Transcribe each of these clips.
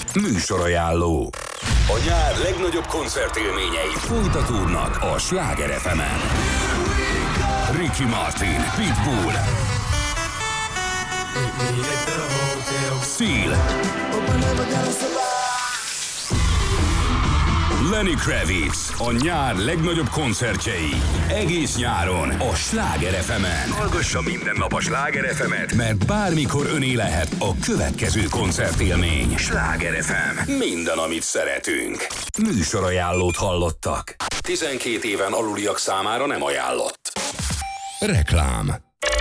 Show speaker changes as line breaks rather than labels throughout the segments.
Műsorajánló. A nyár legnagyobb koncertélményei folytatódnak a Sláger FM-en. Ricky Martin, Pitbull, Seal, Lenny Kravitz, a nyár legnagyobb koncertjei. Egész nyáron a Sláger FM-en. Hallgassa minden nap a Sláger FM-et, mert bármikor öné lehet a következő koncertélmény. Sláger FM. Minden, amit szeretünk. Műsorajánlót hallottak. 12 éven aluliak számára nem ajánlott. Reklám.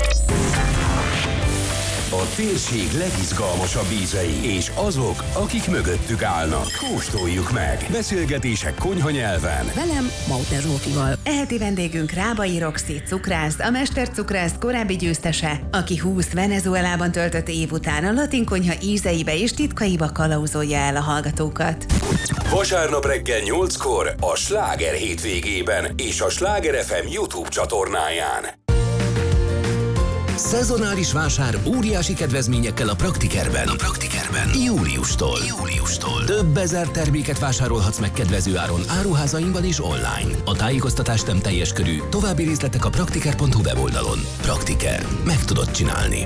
A térség legizgalmasabb ízei, és azok, akik mögöttük állnak. Kóstoljuk meg. Beszélgetések konyhanyelven.
Velem, Mauter Zsófival. Eheti vendégünk Rábai Roxy cukrász, a mestercukrász korábbi győztese, aki 20 Venezuelában töltött év után a latin konyha ízeibe és titkaiba kalauzolja el a hallgatókat.
Vasárnap reggel 8-kor a Sláger hétvégében és a Sláger FM YouTube csatornáján.
Szezonális vásár óriási kedvezményekkel a Praktikerben. Júliustól. Több ezer terméket vásárolhatsz meg kedvező áron áruházainkban és online. A tájékoztatás nem teljes körű, további részletek a praktiker.hu weboldalon. Praktiker. Meg tudod csinálni.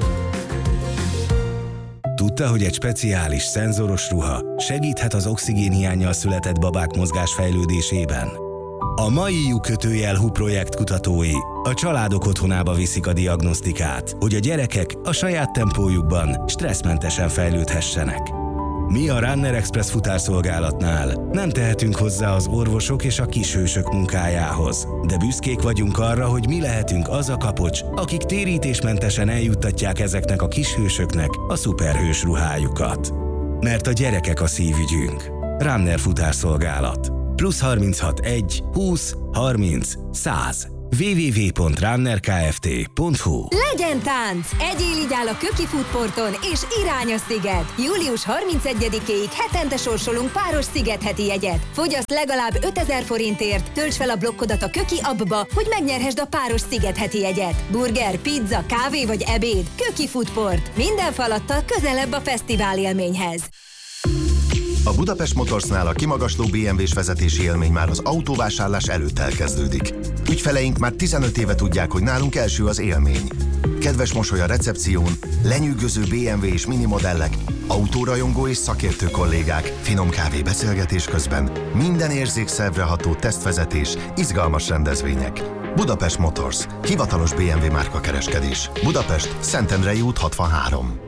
Tudta, hogy egy speciális, szenzoros ruha segíthet az oxigénhiánnyal született babák mozgásfejlődésében? A mai lyukkötőjel projekt kutatói a családok otthonába viszik a diagnosztikát, hogy a gyerekek a saját tempójukban stresszmentesen fejlődhessenek. Mi a Runner Express futárszolgálatnál nem tehetünk hozzá az orvosok és a kishősök munkájához, de büszkék vagyunk arra, hogy mi lehetünk az a kapocs, akik térítésmentesen eljuttatják ezeknek a kishősöknek a szuperhős ruhájukat. Mert a gyerekek a szívügyünk. Runner futárszolgálat. +36 1 20 30 100 www.runnerkft.hu.
Legyen tánc! Egyél így áll a Köki Foodporton és irány a sziget! Július 31-éig hetente sorsolunk páros szigetheti jegyet. Fogyaszt legalább 5000 forintért, tölts fel a blokkodat a Köki appba, hogy megnyerhesd a páros szigetheti jegyet. Burger, pizza, kávé vagy ebéd. Köki Foodport. Minden falattal közelebb a fesztivál élményhez.
A Budapest Motorsnál a kimagasló BMW-s vezetési élmény már az autóvásárlás előtt elkezdődik. Ügyfeleink már 15 éve tudják, hogy nálunk első az élmény. Kedves mosoly a recepción, lenyűgöző BMW és mini modellek, autórajongó és szakértő kollégák, finom kávé beszélgetés közben, minden érzékszervre ható tesztvezetés, izgalmas rendezvények. Budapest Motors, hivatalos BMW márkakereskedés. Budapest, Szentendrei út 63.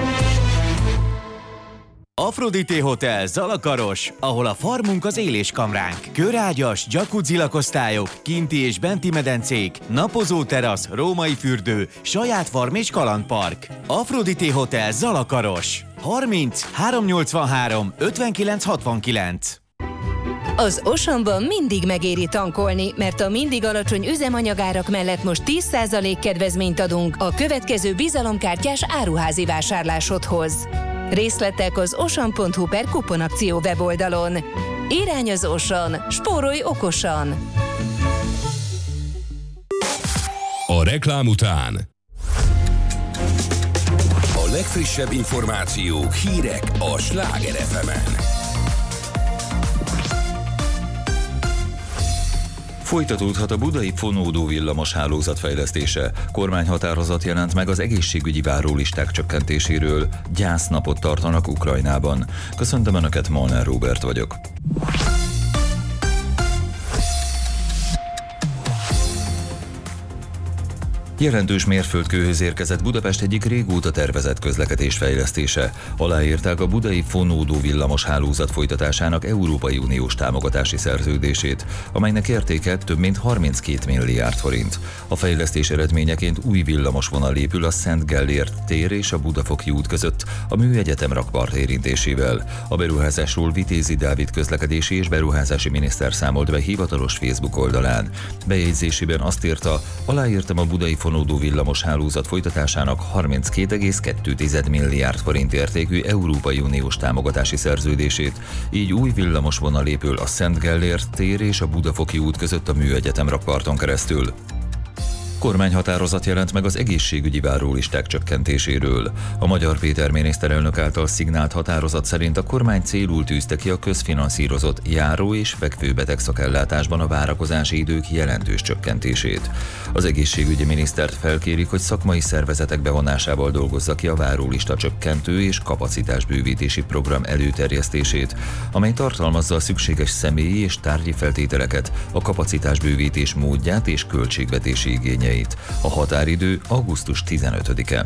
Aphrodite Hotel Zalakaros, ahol a farmunk az éléskamránk. Körágyas, jacuzzi lakosztályok, kinti és benti medencék, napozó terasz, római fürdő, saját farm és kalandpark. Aphrodite Hotel Zalakaros. 30 383 59 69.
Az Oceanban mindig megéri tankolni, mert a mindig alacsony üzemanyagárak mellett most 10% kedvezményt adunk a következő bizalomkártyás áruházi vásárlásodhoz. Részletek az ocean.hu/kuponakció weboldalon. Irány az Ocean, spórolj okosan!
A reklám után a legfrissebb információk, hírek a Sláger FM-en.
Folytatódhat a budai fonódó villamos hálózat fejlesztése. Kormányhatározat jelent meg az egészségügyi várólisták csökkentéséről. Gyásznapot tartanak Ukrajnában. Köszöntöm Önöket, Molnár Róbert vagyok. Jelentős mérföldkőhöz érkezett Budapest egyik régóta tervezett közlekedésfejlesztése. Aláírták a budai fonódó villamos hálózat folytatásának Európai Uniós támogatási szerződését, amelynek értéke több mint 32 milliárd forint. A fejlesztés eredményeként új villamosvonal épül a Szent Gellért tér és a Budafoki út között a Műegyetem rakpart érintésével. A beruházásról Vitézi Dávid közlekedési és beruházási miniszter számolt be hivatalos Facebook oldalán. Bejegyzésében azt írta, aláírtam a budai fonódó villamos hálózat folytatásának 32,2 milliárd forint értékű Európai Uniós támogatási szerződését, így új villamosvonal épül a Szent Gellért tér és a Budafoki út között a Műegyetem rakparton keresztül. Kormányhatározat jelent meg az egészségügyi várólisták csökkentéséről. A Magyar Péter miniszterelnök által szignált határozat szerint a kormány célul tűzte ki a közfinanszírozott járó- és fekvőbeteg szakellátásban a várakozási idők jelentős csökkentését. Az egészségügyi minisztert felkérik, hogy szakmai szervezetek bevonásával dolgozza ki a várólista csökkentő és kapacitásbővítési program előterjesztését, amely tartalmazza a szükséges személyi és tárgyi feltételeket, a kapacitásbővítés módját és költségvetési igényeit. A határidő augusztus 15-e.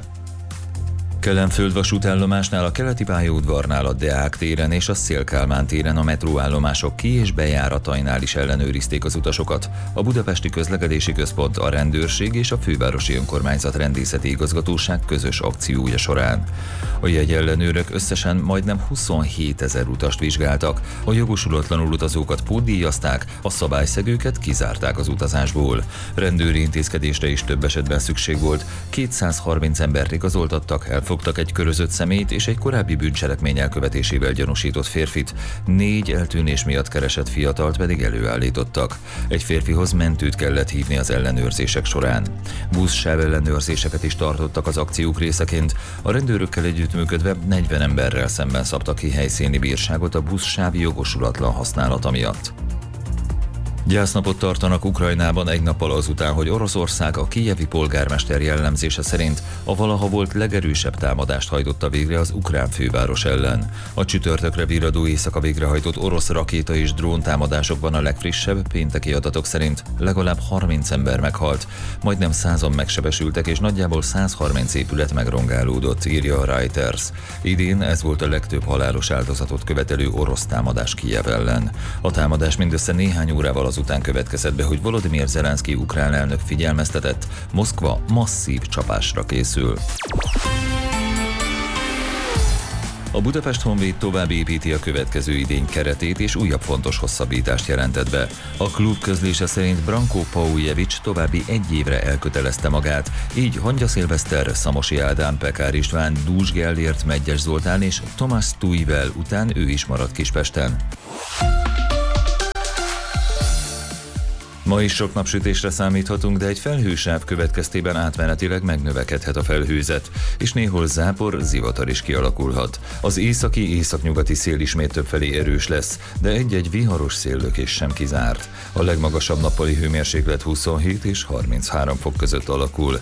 Kelenföld vasútállomásnál, a keleti pályaudvarnál, a Deák téren és a Széll-Kálmán téren a metróállomások ki- és bejáratainál is ellenőrizték az utasokat. A Budapesti Közlekedési Központ, a rendőrség és a Fővárosi Önkormányzat Rendészeti Igazgatóság közös akciója során. A jegyellenőrök összesen majdnem 27 000 utast vizsgáltak, a jogosulatlanul utazókat pótdíjazták, a szabályszegőket kizárták az utazásból. Rendőri intézkedésre is több esetben szükség volt, 230 embert igazoltattak, elfogtak egy körözött személyt és egy korábbi bűncselekmény elkövetésével gyanúsított férfit, 4 eltűnés miatt keresett fiatalt pedig előállítottak. Egy férfihoz mentőt kellett hívni az ellenőrzések során. Buszsáv ellenőrzéseket is tartottak az akciók részeként, a rendőrökkel együttműködve 40 emberrel szemben szabtak ki helyszíni bírságot a buszsáv jogosulatlan használata miatt. Gyásznapot tartanak Ukrajnában egy nappal azután, hogy Oroszország a kijevi polgármester jellemzése szerint a valaha volt legerősebb támadást hajtotta végre az ukrán főváros ellen. A csütörtökre virradó éjszaka végrehajtott orosz rakéta és dróntámadásokban a legfrissebb pénteki adatok szerint legalább 30 ember meghalt, majdnem 100-an megsebesültek és nagyjából 130 épület megrongálódott, írja a Reuters. Idén ez volt a legtöbb halálos áldozatot követelő orosz támadás Kijev ellen. A támadás mindössze néhány órával azután következett be, hogy Volodymyr Zelenszky ukrán elnök figyelmeztetett, Moszkva masszív csapásra készül. A Budapest Honvéd tovább építi a következő idény keretét és újabb fontos hosszabbítást jelentett be. A klub közlése szerint Branko Paujevic további 1 évre elkötelezte magát, így Hangya Szilveszter, Szamosi Ádám, Pekár István, Dús Gellért, Medgyes Zoltán és Tomás Stuyvel után ő is maradt Kispesten. Ma is sok napsütésre számíthatunk, de egy felhősáv következtében átmenetileg megnövekedhet a felhőzet, és néhol zápor, zivatar is kialakulhat. Az északi-északnyugati szél ismét többfelé erős lesz, de egy-egy viharos széllökés sem kizárt. A legmagasabb nappali hőmérséklet 27 és 33 fok között alakul.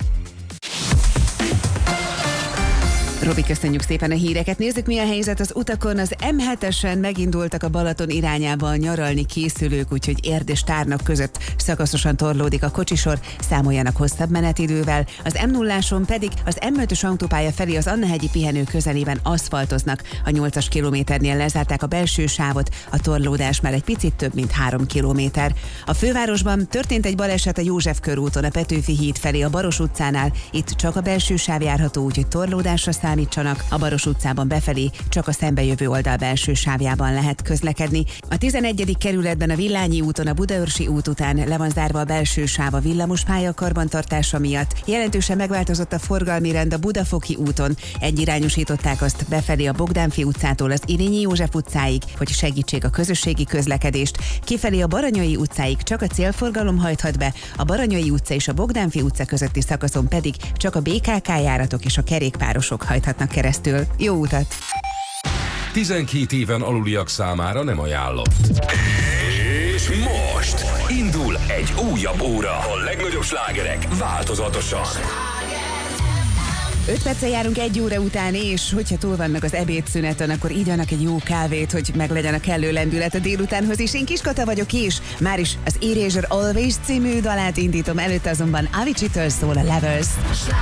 Robi, köszönjük szépen a híreket. Nézzük, mi a helyzet az utakon. Az M7-esen megindultak a Balaton irányába nyaralni készülők, úgyhogy Érd és Tárnok között szakaszosan torlódik a kocsisor, számoljanak hosszabb menetidővel. Az M0-áson pedig az M5-ös autópálya felé az Annahegyi pihenő közelében aszfaltoznak. A 8-as kilométernél lezárták a belső sávot, a torlódás már egy picit több, mint 3 kilométer. A fővárosban történt egy baleset a József körúton, a Petőfi híd felé a Baros utcánál. Itt csak a belső sáv járható, úgyhogy torlódásra számítsanak. A Baros utcában befelé csak a szembejövő oldal belső sávjában lehet közlekedni. A 11. kerületben a Villányi úton a Budaörsi út után le van zárva a belső sáv a villamospálya karbantartása miatt. Jelentősen megváltozott a forgalmi rend a Budafoki úton. Egyirányosították azt befelé a Bogdánfi utcától az Irényi József utcáig, hogy segítsék a közösségi közlekedést. Kifelé a Baranyai utcáig csak a célforgalom hajthat be, a Baranyai utca és a Bogdánfi utca közötti szakaszon pedig csak a BKK járatok és a kerékpárosok hajthatnak keresztül. Jó utat!
12 éven aluliak számára nem ajánlott. És most indul egy újabb óra. A legnagyobb slágerek változatosan.
5 perccel járunk 1 óra után, és hogyha túl vannak az ebédszüneten, akkor igyanak egy jó kávét, hogy meglegyen a kellő lendület a délutánhoz is. Én Kiskata vagyok, és már is az Erasure Always című dalát indítom, előtte azonban Avicii-től szól a Levels.